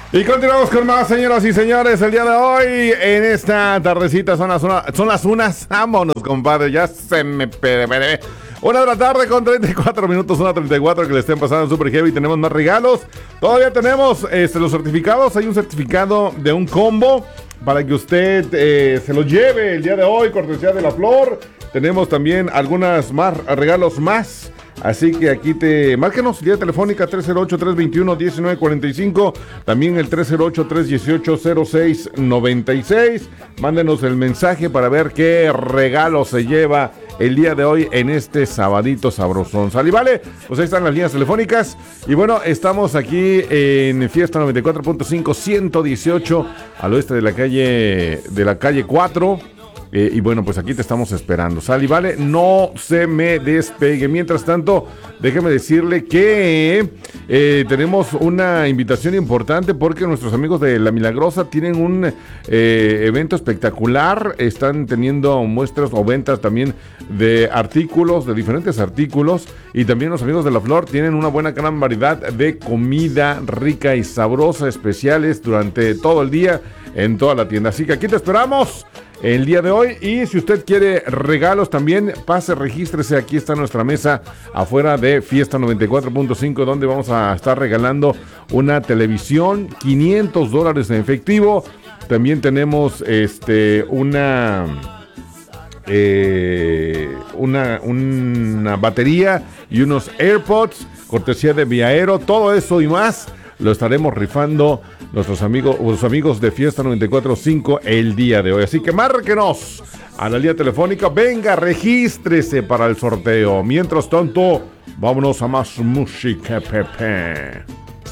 Y continuamos con más, señoras y señores, el día de hoy, en esta tardecita, son las unas, vámonos, compadre, ya se me pere. 1 de la tarde con 34 minutos, 1:34, que le estén pasando super heavy. Tenemos más regalos, todavía tenemos los certificados. Hay un certificado de un combo para que usted se lo lleve el día de hoy, cortesía de La Flor. Tenemos también algunas más regalos más. Así que aquí márquenos, vía telefónica 308-321-1945, también el 308-318-0696. Mándenos el mensaje para ver qué regalo se lleva el día de hoy en este sabadito sabrosón. ¿Sale, vale? Pues ahí están las líneas telefónicas. Y bueno, estamos aquí en Fiesta 94.5, 118, al oeste de la calle 4. Y bueno, pues aquí te estamos esperando. Sal y vale, no se me despegue. Mientras tanto, déjeme decirle que tenemos una invitación importante porque nuestros amigos de La Milagrosa tienen un evento espectacular. Están teniendo muestras o ventas también de artículos, de diferentes artículos. Y también los amigos de La Flor tienen una buena gran variedad de comida rica y sabrosa, especiales durante todo el día en toda la tienda. Así que aquí te esperamos el día de hoy. Y si usted quiere regalos también, pase, regístrese. Aquí está nuestra mesa afuera de Fiesta 94.5, donde vamos a estar regalando una televisión, $500 en efectivo. También tenemos una batería y unos AirPods, cortesía de Viaero. Todo eso y más lo estaremos rifando los amigos de Fiesta 94.5 el día de hoy. Así que márquenos a la línea telefónica. Venga, regístrese para el sorteo. Mientras tanto, vámonos a más música, Pepe.